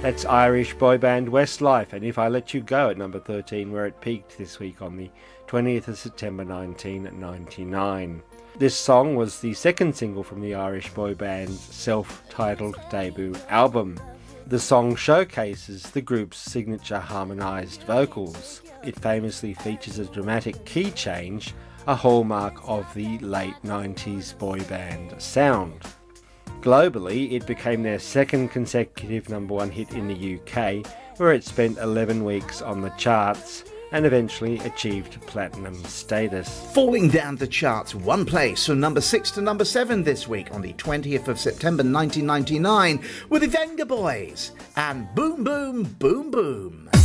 That's Irish boy band Westlife and If I Let You Go at number 13, where it peaked this week on the 20th of September 1999. This song was the second single from the Irish boy band's self-titled debut album. The song showcases the group's signature harmonised vocals. It famously features a dramatic key change, a hallmark of the late 90s boy band sound. Globally, it became their second consecutive number one hit in the UK, where it spent 11 weeks on the charts and eventually achieved platinum status. Falling down the charts one place from number 6 to number 7 this week on the 20th of September 1999 were the Venga Boys and Boom Boom Boom Boom.